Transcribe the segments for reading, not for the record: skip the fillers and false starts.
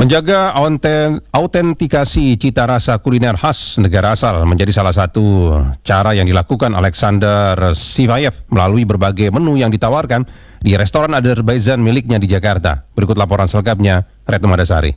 Menjaga autentikasi cita rasa kuliner khas negara asal menjadi salah satu cara yang dilakukan Alexander Sivayev melalui berbagai menu yang ditawarkan di restoran Azerbaijan miliknya di Jakarta. Berikut laporan selengkapnya, Retno Madasari.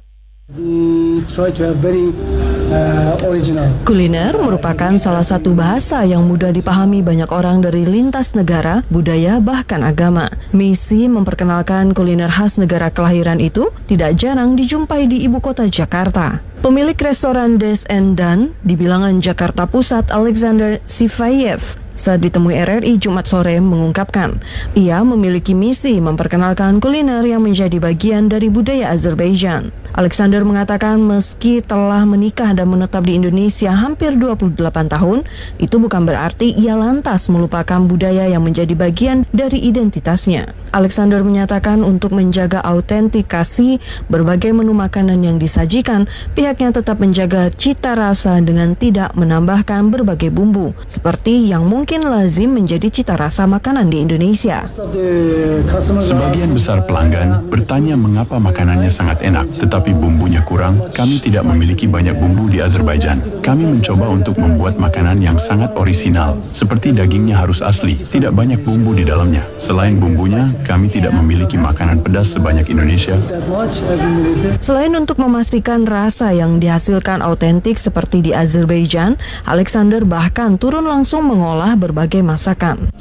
Kuliner merupakan salah satu bahasa yang mudah dipahami banyak orang dari lintas negara, budaya, bahkan agama. Misi memperkenalkan kuliner khas negara kelahiran itu tidak jarang dijumpai di ibu kota Jakarta. Pemilik restoran Des and Dan di Bilangan Jakarta Pusat, Alexander Sivayev, saat ditemui RRI Jumat sore mengungkapkan, ia memiliki misi memperkenalkan kuliner yang menjadi bagian dari budaya Azerbaijan. Alexander mengatakan meski telah menikah dan menetap di Indonesia hampir 28 tahun, itu bukan berarti ia lantas melupakan budaya yang menjadi bagian dari identitasnya. Alexander menyatakan untuk menjaga autentikasi berbagai menu makanan yang disajikan, pihaknya tetap menjaga cita rasa dengan tidak menambahkan berbagai bumbu, seperti yang mungkin lazim menjadi cita rasa makanan di Indonesia. Sebagian besar pelanggan bertanya mengapa makanannya sangat enak, tetapi bumbunya kurang. Kami tidak memiliki banyak bumbu di Azerbaijan. Kami mencoba untuk membuat makanan yang sangat orisinal, seperti dagingnya harus asli, tidak banyak bumbu di dalamnya. Selain bumbunya, kami tidak memiliki makanan pedas sebanyak Indonesia. Selain untuk memastikan rasa yang dihasilkan autentik seperti di Azerbaijan, Alexander bahkan turun langsung mengolah berbagai masakan.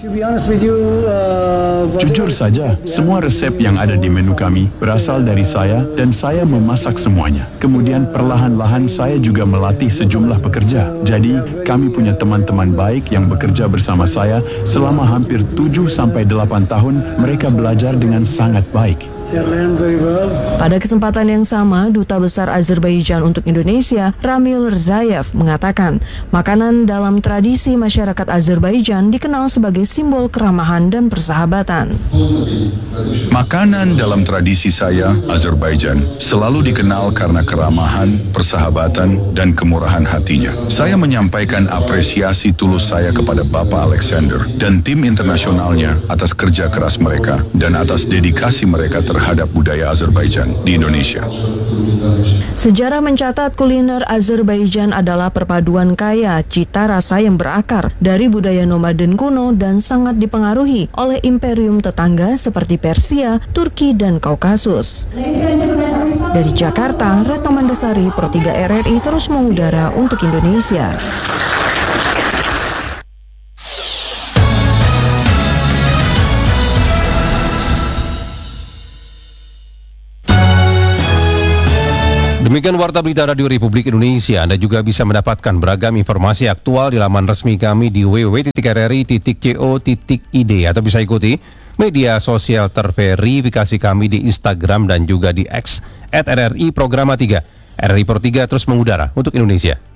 Jujur saja, semua resep yang ada di menu kami berasal dari saya dan saya memasak semuanya. Kemudian perlahan-lahan saya juga melatih sejumlah pekerja. Jadi kami punya teman-teman baik yang bekerja bersama saya selama hampir 7-8 tahun. Mereka belajar dengan sangat baik. Pada kesempatan yang sama, Duta Besar Azerbaijan untuk Indonesia, Ramil Rzayev, mengatakan makanan dalam tradisi masyarakat Azerbaijan dikenal sebagai simbol keramahan dan persahabatan. Makanan dalam tradisi saya, Azerbaijan, selalu dikenal karena keramahan, persahabatan, dan kemurahan hatinya. Saya menyampaikan apresiasi tulus saya kepada Bapak Alexander dan tim internasionalnya atas kerja keras mereka dan atas dedikasi mereka terhadap budaya Azerbaijan di Indonesia. Sejarah mencatat kuliner Azerbaijan adalah perpaduan kaya cita rasa yang berakar dari budaya nomaden kuno dan sangat dipengaruhi oleh imperium tetangga seperti Persia, Turki, dan Kaukasus. Dari Jakarta, Retno Madasari, Pro 3 RRI terus mengudara untuk Indonesia. Demikian Warta Berita Radio Republik Indonesia. Anda juga bisa mendapatkan beragam informasi aktual di laman resmi kami di www.rri.co.id atau bisa ikuti media sosial terverifikasi kami di Instagram dan juga di X @RRI Programa 3. RRI Pro 3 terus mengudara untuk Indonesia.